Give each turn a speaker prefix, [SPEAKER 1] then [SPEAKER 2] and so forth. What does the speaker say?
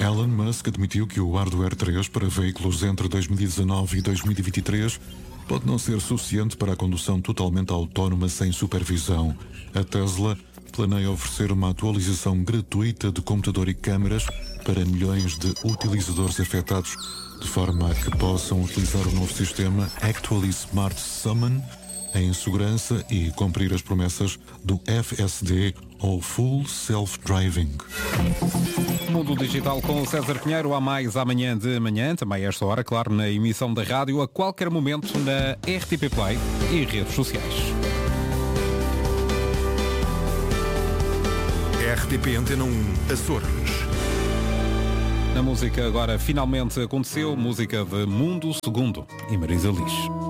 [SPEAKER 1] Elon Musk admitiu que o Hardware 3 para veículos entre 2019 e 2023 pode não ser suficiente para a condução totalmente autónoma sem supervisão. A Tesla planeia oferecer uma atualização gratuita de computador e câmaras para milhões de utilizadores afetados, de forma a que possam utilizar o novo sistema Actually Smart Summon em segurança e cumprir as promessas do FSD ou Full Self-Driving.
[SPEAKER 2] Mundo Digital com o César Pinheiro, há mais amanhã de manhã, também a esta hora, claro, na emissão da rádio, a qualquer momento na RTP Play e redes sociais.
[SPEAKER 3] RTP Antena 1, Açores.
[SPEAKER 2] Na música agora finalmente aconteceu, música de Mundo Segundo e Marisa Liz.